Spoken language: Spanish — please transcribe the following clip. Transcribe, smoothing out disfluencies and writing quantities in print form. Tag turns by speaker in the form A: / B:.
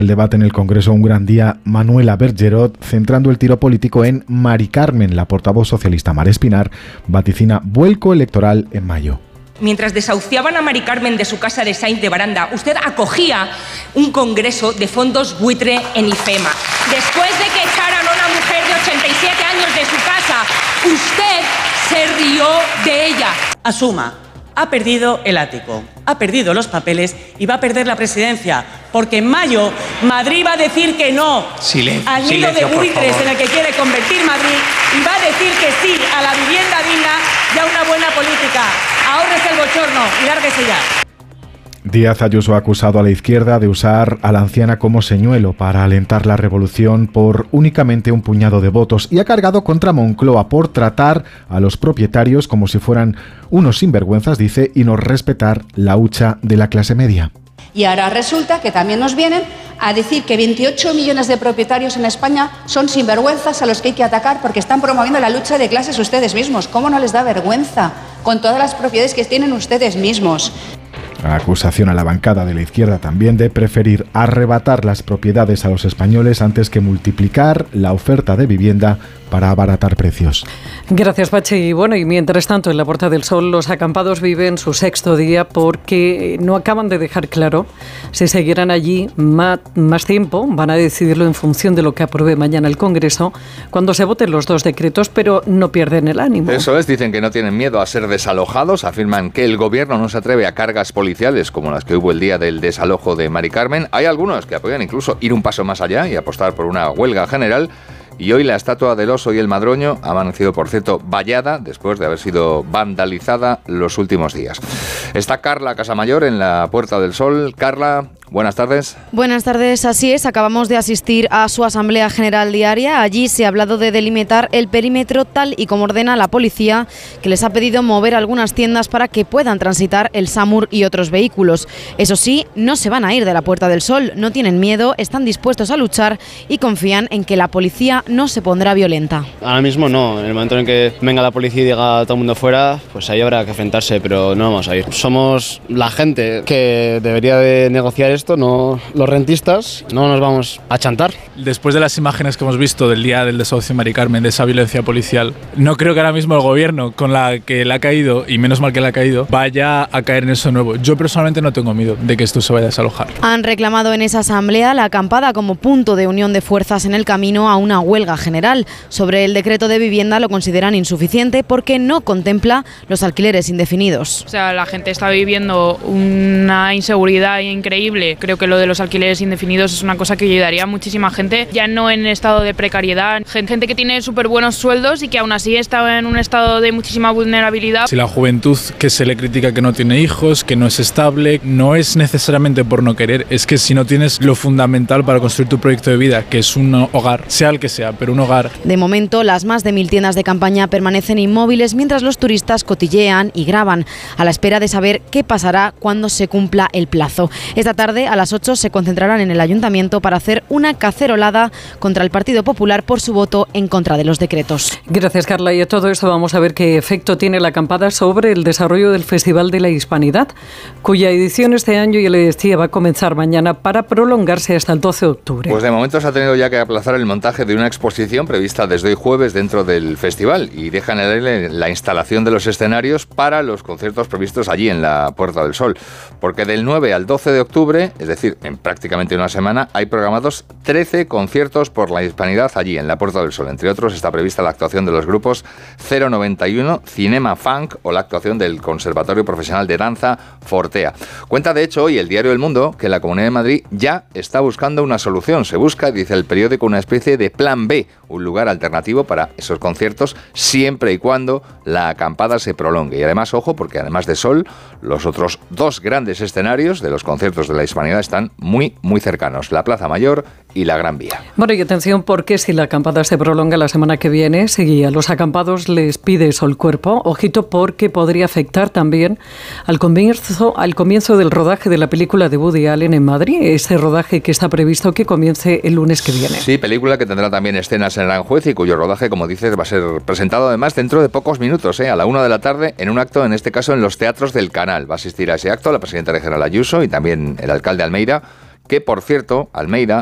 A: El debate en el Congreso Un Gran Día, Manuela Bergerot, centrando el tiro político en Mari Carmen. La portavoz socialista Mar Espinar vaticina vuelco electoral en mayo.
B: Mientras desahuciaban a Mari Carmen de su casa de Sainz de Baranda, usted acogía un congreso de fondos buitre en IFEMA. Después de que echaran a una mujer de 87 años de su casa, usted se rió de ella.
C: Asuma, ha perdido el ático, ha perdido los papeles y va a perder la presidencia, porque en mayo Madrid va a decir que no al nido de buitres en el que quiere convertir Madrid y va a decir que sí a la vivienda digna y a una buena política. Ahórrese el bochorno y lárguese ya.
A: Díaz Ayuso ha acusado a la izquierda de usar a la anciana como señuelo para alentar la revolución por únicamente un puñado de votos y ha cargado contra Moncloa por tratar a los propietarios como si fueran unos sinvergüenzas, dice, y no respetar la hucha de la clase media.
D: Y ahora resulta que también nos vienen a decir que 28 millones de propietarios en España son sinvergüenzas a los que hay que atacar porque están promoviendo la lucha de clases ustedes mismos. ¿Cómo no les da vergüenza con todas las propiedades que tienen ustedes mismos?
A: Acusación a la bancada de la izquierda también de preferir arrebatar las propiedades a los españoles antes que multiplicar la oferta de vivienda para abaratar precios.
E: Gracias, Pachi. Y bueno, y mientras tanto, en la Puerta del Sol, los acampados viven su sexto día porque no acaban de dejar claro si seguirán allí más tiempo. Van a decidirlo en función de lo que apruebe mañana el Congreso, cuando se voten los dos decretos, pero no pierden el ánimo.
F: Eso es, dicen que no tienen miedo a ser desalojados, afirman que el gobierno no se atreve a cargas policiales como las que hubo el día del desalojo de Mari Carmen. Hay algunos que apoyan incluso ir un paso más allá y apostar por una huelga general. Y hoy la estatua del oso y el madroño ha amanecido, por cierto, vallada después de haber sido vandalizada los últimos días. Está Carla Casamayor en la Puerta del Sol. Carla, buenas tardes.
G: Buenas tardes, así es. Acabamos de asistir a su Asamblea General Diaria. Allí se ha hablado de delimitar el perímetro tal y como ordena la policía, que les ha pedido mover algunas tiendas para que puedan transitar el SAMUR y otros vehículos. Eso sí, no se van a ir de la Puerta del Sol, no tienen miedo, están dispuestos a luchar y confían en que la policía no se pondrá violenta.
H: Ahora mismo no, en el momento en que venga la policía y diga todo el mundo fuera, pues ahí habrá que enfrentarse, pero no vamos a ir. Somos la gente que debería de negociar esto, no los rentistas, no nos vamos a chantar.
I: Después de las imágenes que hemos visto del día del desahucio de Mari Carmen, de esa violencia policial, no creo que ahora mismo el gobierno, con la que le ha caído, y menos mal que le ha caído, vaya a caer en eso nuevo. Yo personalmente no tengo miedo de que esto se vaya a desalojar.
G: Han reclamado en esa asamblea la acampada como punto de unión de fuerzas en el camino a una huelga general. Sobre el decreto de vivienda lo consideran insuficiente porque no contempla los alquileres indefinidos.
J: O sea, la gente está viviendo una inseguridad increíble. Creo que lo de los alquileres indefinidos es una cosa que ayudaría a muchísima gente, ya no en estado de precariedad, gente que tiene súper buenos sueldos y que aún así está en un estado de muchísima vulnerabilidad.
I: Si la juventud que se le critica que no tiene hijos, que no es estable, no es necesariamente por no querer, es que si no tienes lo fundamental para construir tu proyecto de vida, que es un hogar, sea el que sea, pero un hogar.
G: De momento, las más de 1000 tiendas de campaña permanecen inmóviles mientras los turistas cotillean y graban, a la espera de saber qué pasará cuando se cumpla el plazo. Esta tarde, a las 8, se concentrarán en el Ayuntamiento para hacer una cacerolada contra el Partido Popular por su voto en contra de los decretos.
E: Gracias, Carla. Y a todo esto vamos a ver qué efecto tiene la acampada sobre el desarrollo del Festival de la Hispanidad, cuya edición este año, ya le decía, va a comenzar mañana para prolongarse hasta el 12 de octubre.
F: Pues de momento se ha tenido ya que aplazar el montaje de una exposición prevista desde hoy jueves dentro del festival y deja en el aire la instalación de los escenarios para los conciertos previstos allí en la Puerta del Sol, porque del 9 al 12 de octubre, es decir, en prácticamente una semana, hay programados 13 conciertos por la Hispanidad allí en la Puerta del Sol. Entre otros está prevista la actuación de los grupos 091, Cinema Funk o la actuación del Conservatorio Profesional de Danza Fortea. Cuenta de hecho hoy el diario El Mundo que la Comunidad de Madrid ya está buscando una solución. Se busca, dice el periódico, una especie de plan B, un lugar alternativo para esos conciertos siempre y cuando la acampada se prolongue. Y además, ojo, porque además de Sol, los otros dos grandes escenarios de los conciertos de la Hispanidad están muy cercanos, la Plaza Mayor y la Gran Vía.
E: Bueno, y atención, porque si la acampada se prolonga la semana que viene, si a los acampados les pide Sol Cuerpo, ojito, porque podría afectar también al comienzo del rodaje de la película de Woody Allen en Madrid, ese rodaje que está previsto que comience el lunes que viene.
F: Sí, película que tendrá también escenas en Aranjuez y cuyo rodaje, como dices, va a ser presentado además dentro de pocos minutos, a la 1 de la tarde, en un acto, en este caso en los teatros del Canal. Va a asistir a ese acto la presidenta regional Ayuso y también el alcalde Almeida, que, por cierto, Almeida